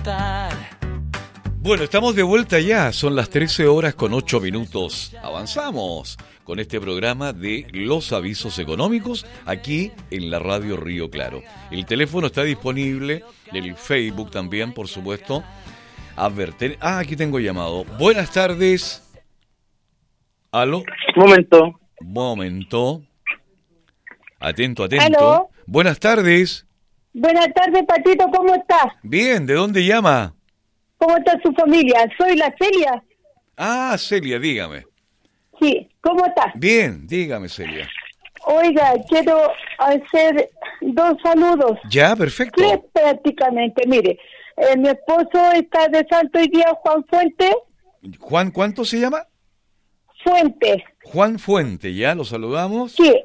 estar. Bueno, estamos de vuelta ya, son las 13 horas con 8 minutos. Avanzamos con este programa de los avisos económicos aquí en la radio Río Claro. El teléfono está disponible, el Facebook también, por supuesto. Aquí tengo llamado. Buenas tardes. ¿Aló? Momento. Atento. ¿Aló? Buenas tardes. Buenas tardes, Patito, ¿cómo estás? Bien, ¿de dónde llama? ¿Cómo está su familia? Soy la Celia. Ah, Celia, dígame. Sí, ¿cómo estás? Bien, dígame, Celia. Oiga, quiero hacer 2 saludos. Ya, perfecto. 3 prácticamente, mire. Mi esposo está de santo hoy día, Juan Fuente. ¿Juan cuánto se llama? Fuente. Juan Fuente, ¿ya? ¿Lo saludamos? Sí,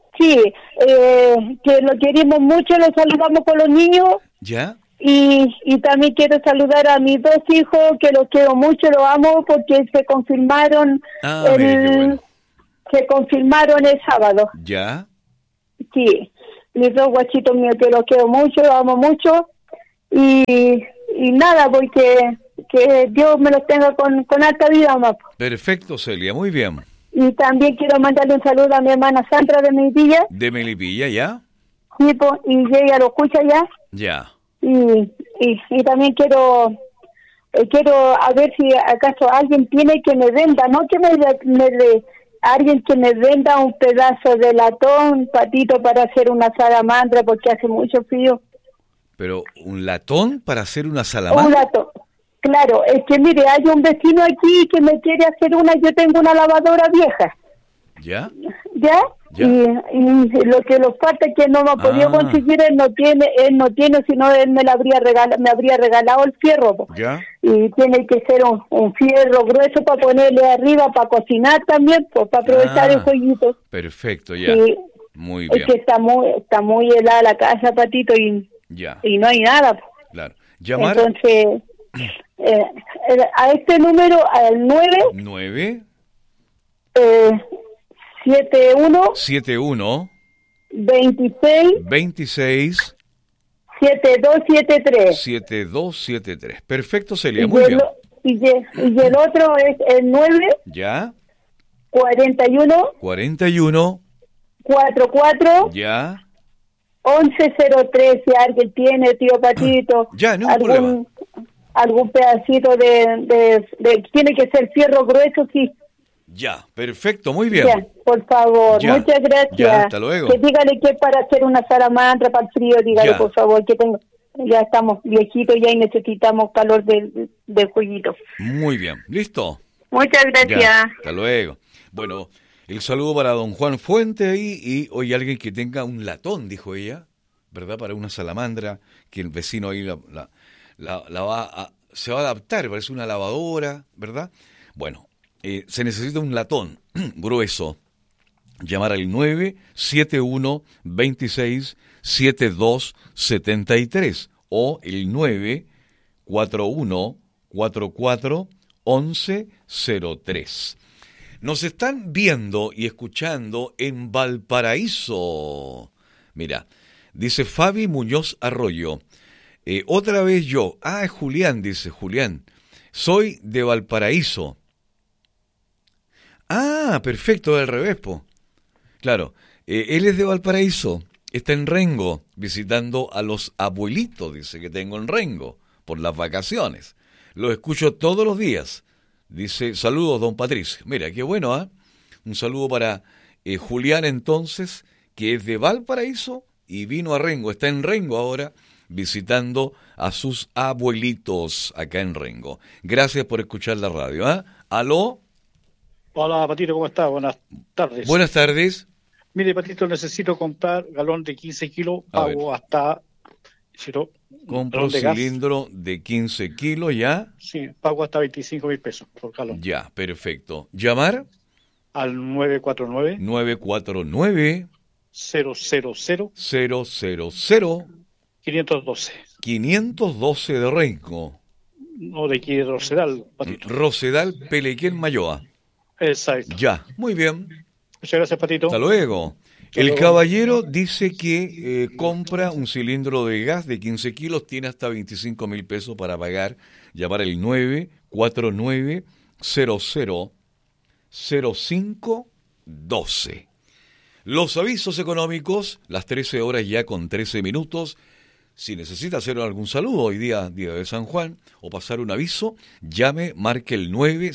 que lo queremos mucho, lo saludamos con los niños. ¿Ya? Y también quiero saludar a mis 2 hijos, que los quiero mucho, los amo, porque se confirmaron mire, qué bueno. se confirmaron el sábado. ¿Ya? Sí, mis 2 guachitos míos, que los quiero mucho, los amo mucho, y nada, porque que Dios me los tenga con alta vida, mamá. Perfecto, Celia, muy bien. Y también quiero mandarle un saludo a mi hermana Sandra de Melipilla. ¿De Melipilla, ya? Sí, y ella lo escucha ya. Ya. Y también quiero a ver si acaso alguien tiene que me venda, no que alguien que me venda un pedazo de latón, Patito, para hacer una salamandra, porque hace mucho frío. ¿Pero un latón para hacer una salamandra? Un latón, claro, es que mire, hay un vecino aquí que me quiere hacer yo tengo una lavadora vieja. ¿Ya? ¿Ya? Y lo que nos falta es que no me ha podido conseguir, él no tiene, sino él me habría regalado el fierro. ¿Ya? Y tiene que ser un fierro grueso para ponerle arriba, para cocinar también, pues para aprovechar el jueguito. Perfecto, ya. Y muy bien. es que está muy helada la casa, Patito, y no hay nada. Claro. ¿Llamar? Entonces, a este número, al 9 71 26 7273. Perfecto, Celia, muy bien. Y el otro es el 9 ya 41 44 ya 1103. Si alguien tiene, tío Patito, ya, no hay problema, algún pedacito de tiene que ser fierro grueso, sí. Ya, perfecto, muy bien. Ya, por favor, muchas gracias. Ya, hasta luego. Que dígale que es para hacer una salamandra para el frío, dígale por favor, que ya estamos viejitos ya y necesitamos calor del jueguito. Muy bien, ¿listo? Muchas gracias. Ya, hasta luego. Bueno, el saludo para don Juan Fuente ahí, y hoy alguien que tenga un latón, dijo ella, ¿verdad? Para una salamandra, que el vecino ahí se va a adaptar, parece una lavadora, ¿verdad? Bueno. Se necesita un latón grueso. Llamar al 971-26-7273 o el 941-44-1103. Nos están viendo y escuchando en Valparaíso. Mira, dice Fabi Muñoz Arroyo. Otra vez yo. Es Julián, dice Julián. Soy de Valparaíso. Perfecto, al revés, po. Claro, él es de Valparaíso, está en Rengo, visitando a los abuelitos, dice que tengo en Rengo, por las vacaciones. Lo escucho todos los días. Dice, saludos, don Patricio. Mira, qué bueno, ¿ah? Un saludo para Julián, entonces, que es de Valparaíso y vino a Rengo, está en Rengo ahora, visitando a sus abuelitos acá en Rengo. Gracias por escuchar la radio, ¿ah? ¿Aló? Hola, Patito, ¿cómo estás? Buenas tardes. Buenas tardes. Mire, Patito, necesito comprar galón de 15 kilos, pago hasta... Compro cilindro de 15 kilos, ¿ya? Sí, pago hasta 25.000 pesos por galón. Ya, perfecto. ¿Llamar? Al 949... 949... 000... 512. 512 de Rengo. No, de aquí de Rosedal, Patito. Rosedal, Pelequén, Mayoa. Exacto. Ya, muy bien. Muchas gracias, Patito. Hasta luego. El caballero dice que compra un cilindro de gas de 15 kilos, tiene hasta 25.000 pesos para pagar. Llamar el 949-000512. Los avisos económicos, las 13 horas ya con 13 minutos. Si necesita hacer algún saludo hoy día de San Juan, o pasar un aviso, llame, marque el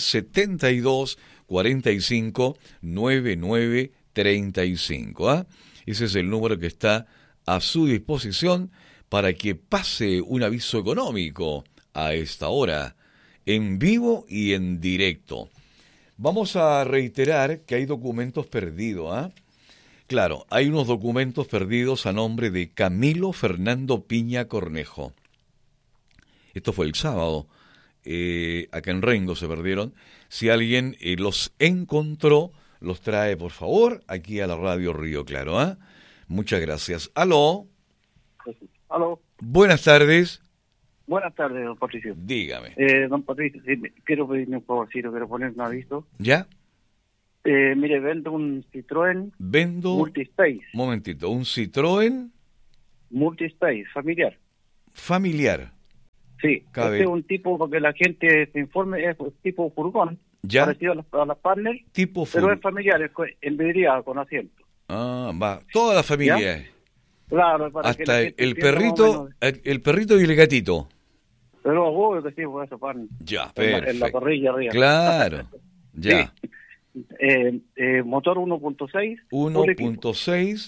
972-45-9935. ¿Ah? Ese es el número que está a su disposición para que pase un aviso económico a esta hora, en vivo y en directo. Vamos a reiterar que hay documentos perdidos, ¿ah? Claro, hay unos documentos perdidos a nombre de Camilo Fernando Piña Cornejo. Esto fue el sábado. Acá en Rengo se perdieron. Si alguien los encontró, los trae, por favor, aquí a la radio Río Claro. ¿Ah? Muchas gracias. Aló. Aló. Buenas tardes. Buenas tardes, don Patricio. Dígame. Don Patricio, sí, quiero pedirme un favorcito, quiero poner un aviso. ¿Ya? Mire, vendo un Citroën Multispace. Un momentito, un Citroën Multispace, familiar. Familiar. Sí, este es un tipo, para que la gente se informe, es tipo furgón, ¿ya? Parecido a las Partner, tipo pero es familiar, es en vidriada, con asiento. Ah, va, toda la familia. ¿Ya? Claro, para hasta que la gente el perrito, el perrito y el gatito. Pero obvio que sí, por eso, Partner. Ya, perfecto. En la parrilla arriba. Claro, ya. Sí. Motor 1.6. 1.6.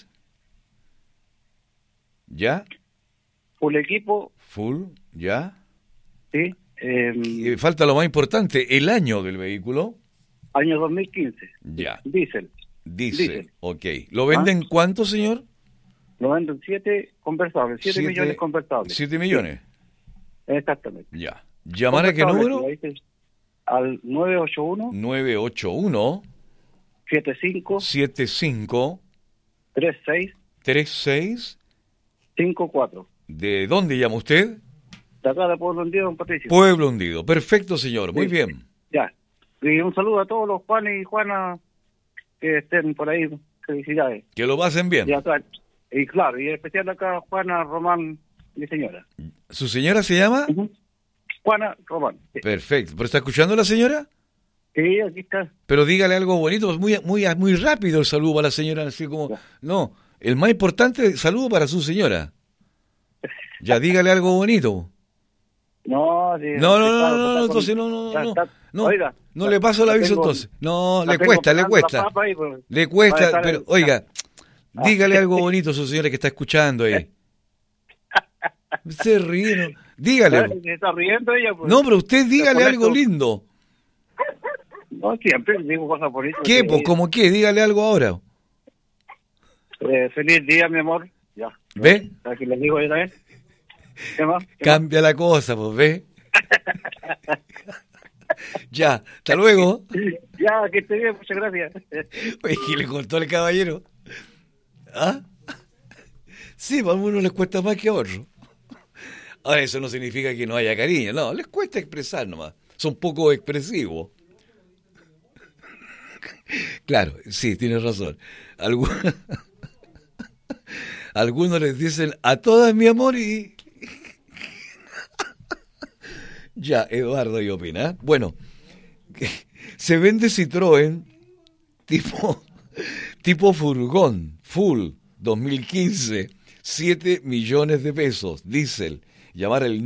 ¿Ya? Full equipo. Full, ¿ya? Sí. Falta lo más importante, el año del vehículo. Año 2015. Ya. Diesel. Ok. ¿Lo venden cuánto, señor? Lo venden 7 conversables, 7 millones conversables. 7 millones. Sí. Exactamente. Ya. ¿Llamar a qué número? Al 981 75 36 54. ¿De dónde llama usted? De acá de Pueblo Hundido, don Patricio. Pueblo Hundido. Perfecto, señor. Muy bien. Ya. Y un saludo a todos los Juanes y Juanas que estén por ahí. Felicidades. Que lo pasen bien. Y acá, y claro, y en especial acá Juana Román, mi señora. ¿Su señora se llama? Juana Román. Sí. Perfecto. ¿Pero está escuchando la señora? Sí, aquí está. Pero dígale algo bonito, muy rápido el saludo para la señora, así como... Ya. No, el más importante, saludo para su señora. Ya, dígale algo bonito. No, sí, no, entonces no. Oiga, no le paso el aviso entonces. No, le cuesta. Le cuesta, pero oiga, dígale algo bonito a su señora que está escuchando ahí. Se ríe, ¿no? Dígale. ¿Se está riendo ella? Pues. No, pero usted dígale algo lindo. No, siempre digo cosas bonitas. ¿Qué? Pues, ¿cómo qué? Dígale algo ahora. Feliz día, mi amor. Ya. ¿Ve? Aquí le digo yo también. ¿Qué más? Cambia la cosa, pues, ¿ve? Ya, hasta luego. Ya, que esté bien, muchas gracias. Oye, ¿qué le contó el caballero? ¿Ah? Sí, a algunos les cuesta más que a otros. Ahora, eso no significa que no haya cariño, no, les cuesta expresar nomás. Son poco expresivos. Claro, sí, tienes razón. Algunos les dicen a todas mi amor y... Ya, Eduardo, ¿y opina? Bueno, se vende Citroën tipo furgón, full, 2015, 7 millones de pesos, diésel. Llamar el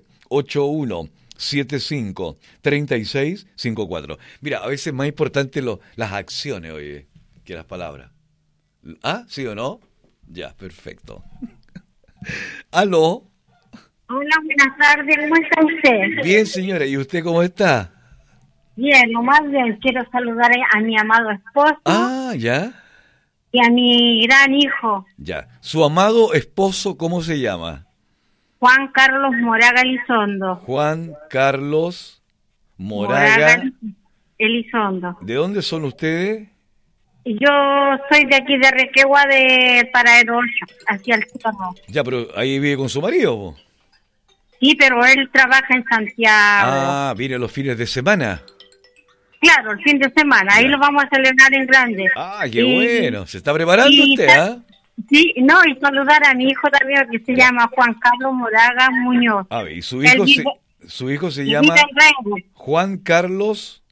981-75-3654. Mira, a veces es más importante las acciones, oye, que las palabras. ¿Ah? ¿Sí o no? Ya, perfecto. ¿Aló? Hola, buenas tardes, ¿cómo está usted? Bien, señora, ¿y usted cómo está? Bien, nomás bien, quiero saludar a mi amado esposo. Ah, ya. Y a mi gran hijo. Ya. ¿Su amado esposo cómo se llama? Juan Carlos Moraga Elizondo. Juan Carlos Moraga Elizondo. ¿De dónde son ustedes? Yo soy de aquí de Requegua, de Paradero 8, hacia el Cerro. Ya, pero ahí vive con su marido, ¿o? Sí, pero él trabaja en Santiago. Ah, viene los fines de semana. Claro, el fin de semana. Ahí Ya. lo vamos a celebrar en grande. Ah, qué bueno. ¿Se está preparando usted, ah? Sí, no, y saludar a mi hijo también, que se llama Juan Carlos Moraga Muñoz. A ver, y su Él hijo vive- su hijo se y llama vive en Rengo. Juan Carlos.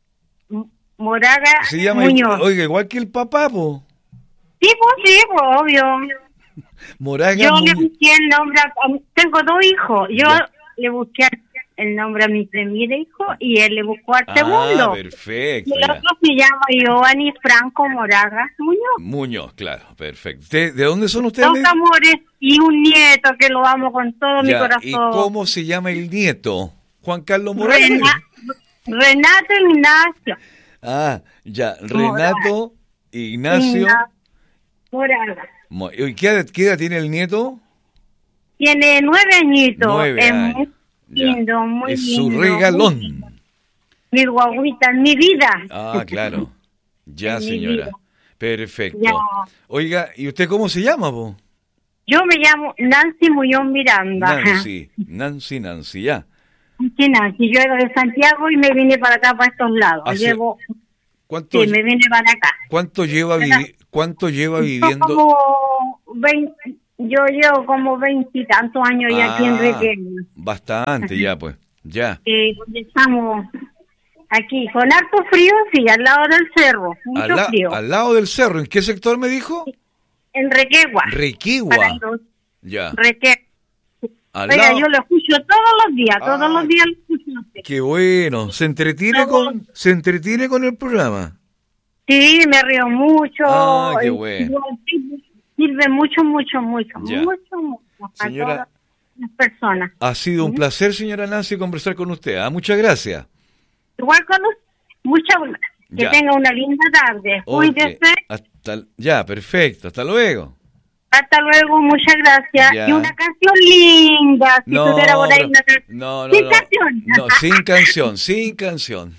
Moraga Se llama, Muñoz. oiga, igual que el papá, po. Sí, pues, obvio. Moraga Yo le Muñoz. busqué el nombre, tengo 2 hijos. Yo Ya. le busqué el nombre a mi primer hijo y él le buscó al segundo. Perfecto. Y el Ya. otro se llama Giovanni Franco Moraga Muñoz. Muñoz, claro, perfecto. ¿De dónde son ustedes? 2 amores y un nieto que lo amo con todo mi Ya, corazón. ¿y cómo se llama el nieto? Juan Carlos Moraga. Renato Ignacio Ah, ya, Renato Ignacio. Moraga. ¿Y qué edad tiene el nieto? Tiene 9 añitos. 9 es años. muy Ya. lindo, muy Es lindo. su regalón. Mi guaguita, mi vida. Ah, claro. Ya, En mi señora. vida. Perfecto. Ya. Oiga, ¿y usted cómo se llama, po? Yo me llamo Nancy Muñoz Miranda. Nancy, ya. Nancy, yo era de Santiago y me vine para acá, para estos lados. ¿Cuánto, Sí, me vine para acá. cuánto lleva Yo viviendo? como 20, yo llevo como 20 y tantos años ya aquí en Requena. Bastante ya, pues. Ya. Estamos aquí con harto frío, sí, al lado del cerro, mucho frío. Al lado del cerro, ¿en qué sector me dijo? En Requegua. Requegua. Ya. Requegua. Al Oiga, lado- yo lo escucho todos los días lo escucho. Qué bueno. ¿Se entretiene con el programa? Sí, me río mucho. Ah, qué bueno. Sirve mucho, mucho, mucho, Ya. mucho para Señora, todas las personas. ha sido un placer, señora Nancy, conversar con usted. Muchas gracias. Igual con usted, muchas gracias. Que Ya. tenga una linda tarde. Ok. Cuídese. Ya, perfecto. Hasta luego. Hasta luego, muchas gracias. Ya. Y una canción linda, si tuviera por ahí una canción. no, Sin canción. No, sin canción.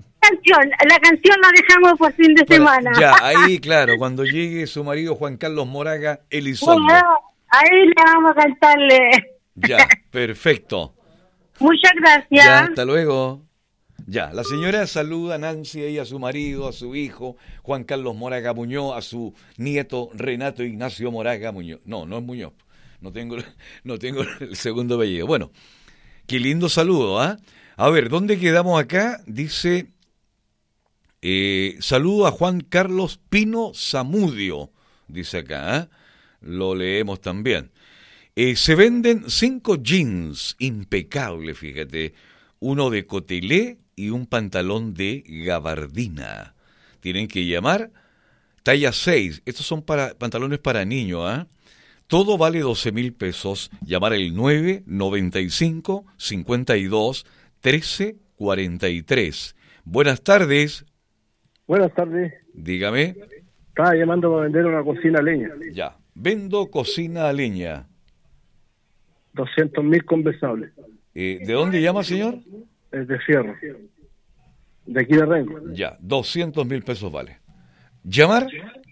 La canción la dejamos por fin de semana. Ya, ahí, claro, cuando llegue su marido Juan Carlos Moraga Elizondo. Bueno, ahí le vamos a cantarle. Ya, perfecto. Muchas gracias. Ya, hasta luego. Ya, la señora saluda a Nancy y a su marido, a su hijo, Juan Carlos Moraga Muñoz, a su nieto Renato Ignacio Moraga Muñoz. No es Muñoz. No tengo el segundo apellido. Bueno, qué lindo saludo, ¿ah? A ver, ¿dónde quedamos acá? Dice, saludo a Juan Carlos Pino Zamudio, dice acá, ¿ah? Lo leemos también. Se venden 5 jeans impecables, fíjate, uno de cotelé y un pantalón de gabardina. Tienen que llamar, talla 6, estos son pantalones para niños, ¿ah? Todo vale 12,000 pesos, llamar el 995 52 13 43. Buenas tardes. Buenas tardes. Dígame. Estaba llamando para vender una cocina a leña. Ya, vendo cocina a leña. 200.000 conversables. ¿De dónde llama, señor? Es de fierro. De aquí de Rengo. Ya, 200,000 pesos vale. ¿Llamar?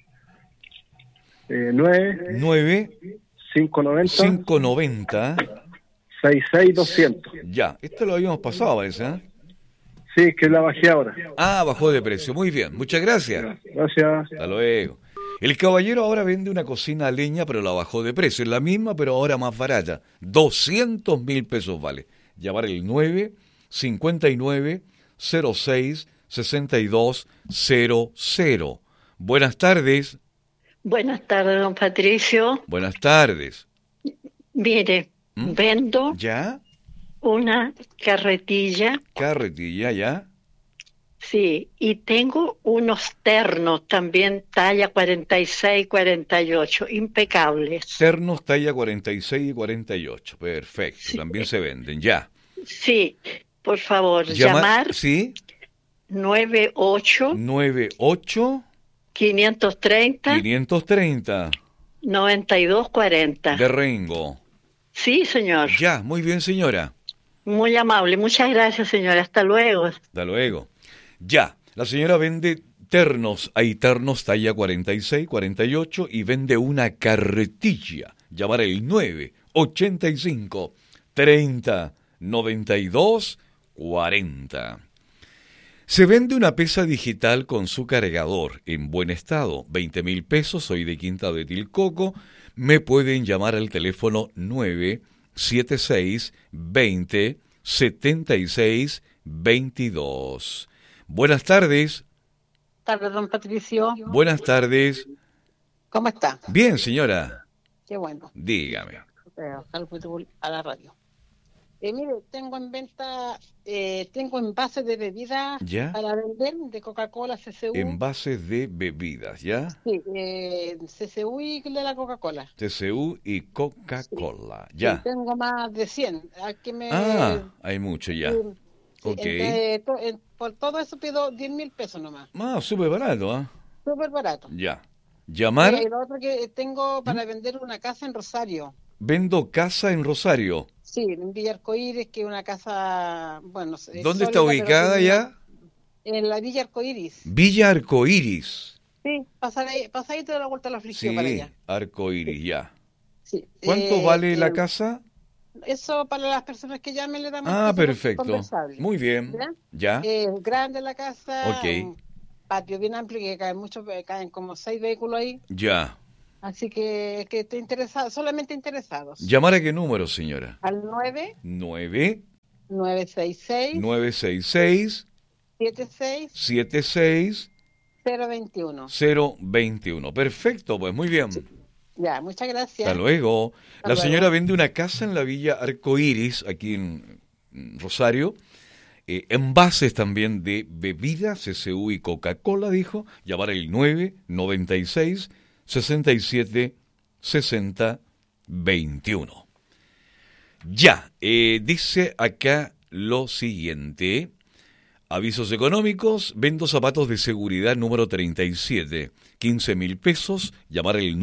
9 590 590. 66200. Ya, esto lo habíamos pasado, parece, ¿eh? Sí, que la bajé ahora. Bajó de precio. Muy bien, muchas gracias. Gracias. Hasta luego. El caballero ahora vende una cocina a leña, pero la bajó de precio. Es la misma, pero ahora más barata. 200,000 pesos vale. Llamar el 959 06 62 00. Buenas tardes. Buenas tardes, don Patricio. Buenas tardes. Mire, vendo ¿Ya? una carretilla. Carretilla, ¿ya? Sí, y tengo unos ternos también, talla 46, 48, impecables. Ternos talla 46 y 48. Perfecto, Sí. también se venden, ya. Sí, por favor, llamar Sí, 98 98 530 530 9240. de Rengo. Sí, señor. Ya, muy bien, señora. Muy amable. Muchas gracias, señora. Hasta luego. Hasta luego. Ya, la señora vende ternos, hay ternos talla 46, 48 y vende una carretilla. Llamar el 985 30 92 40. Se vende una pesa digital con su cargador en buen estado, 20.000 pesos, soy de Quinta de Tilcoco, me pueden llamar al teléfono 976 20 76 22. Buenas tardes. Tardes, don Patricio. Buenas tardes. ¿Cómo está? Bien, señora. Qué bueno. Dígame. A la radio. Mire, tengo en venta, tengo envases de bebidas ¿Ya? para vender de Coca-Cola, CCU. Envases de bebidas, ¿ya? Sí, CCU y de la Coca-Cola. TCU y Coca-Cola, ya. Sí, tengo más de 100. Hay mucho ya. Ok. Por todo eso pido 10.000 pesos nomás. Súper barato, ¿ah? Súper barato. Ya. ¿Llamar? Y lo otro que tengo para vender una casa en Rosario. Vendo casa en Rosario. Sí, en Villa Arcoíris, que es una casa, bueno... ¿Dónde está ubicada ya? En la Villa Arcoíris. Villa Arcoíris. Sí, pasadito de la vuelta a la aflicción para allá. Arcoíris, ya. Sí. ¿Cuánto vale la casa? Eso para las personas que llamen le damos. Perfecto. Muy bien. ¿Ya? Grande la casa. Ok. Un patio bien amplio que caen como 6 vehículos ahí. Ya. Así que esté interesado, solamente interesados. ¿Llamar a qué número, señora? Al 966 76 021. Perfecto, pues muy bien. Sí. Ya, muchas gracias. Hasta luego. La señora vende una casa en la Villa Arcoíris, aquí en Rosario. Envases también de bebidas, CCU y Coca-Cola, dijo. Llamar el 996 67 60 21. Ya, dice acá lo siguiente. Avisos económicos, vendo zapatos de seguridad número 37, 15.000 pesos, llamar el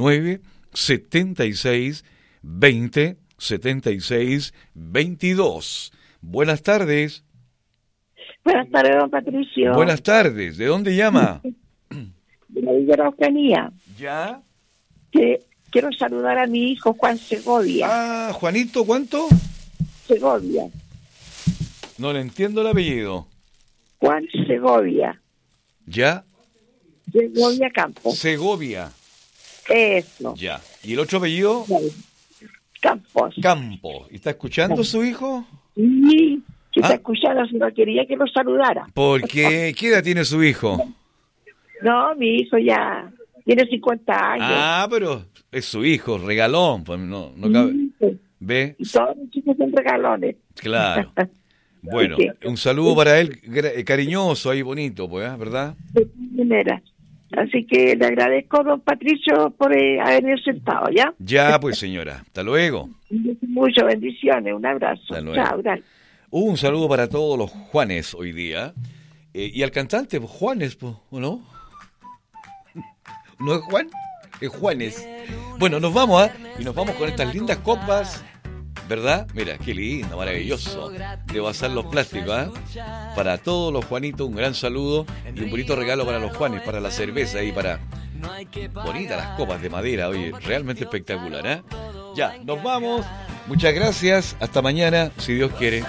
976 20 76 22. Buenas tardes. Buenas tardes, don Patricio. Buenas tardes, ¿de dónde llama? De la Villa Araucanía. ¿Ya? Quiero saludar a mi hijo Juan Segovia. Juanito, ¿cuánto? Segovia. No le entiendo el apellido. Juan Segovia. ¿Ya? Segovia Campos. Segovia. Eso. Ya. ¿Y el otro apellido? Campos. ¿Y está escuchando su hijo? Sí, está escuchando, si no quería que lo saludara. ¿Por qué? ¿Qué edad tiene su hijo? No, mi hijo ya tiene 50 años. Pero es su hijo, regalón, pues no cabe. ¿Ve? Todos los chicos son regalones. Claro. Bueno, un saludo para él, cariñoso, ahí bonito, pues, ¿verdad? De todas maneras. Así que le agradezco, don Patricio, por haberme sentado, ¿ya? Ya, pues, señora. Hasta luego. Muchas bendiciones, un abrazo. Hasta luego. Chao, gracias. Un saludo para todos los Juanes hoy día. Y al cantante, pues, Juanes, pues, ¿o no? ¿No es Juan? Es Juanes. Bueno, nos vamos, y nos vamos con estas lindas copas, ¿verdad? Mira, qué lindo, maravilloso. De basar los plásticos, Para todos los Juanitos, un gran saludo y un bonito regalo para los Juanes, para la cerveza y para... Bonitas las copas de madera, oye, realmente espectacular, Ya, nos vamos. Muchas gracias. Hasta mañana, si Dios quiere.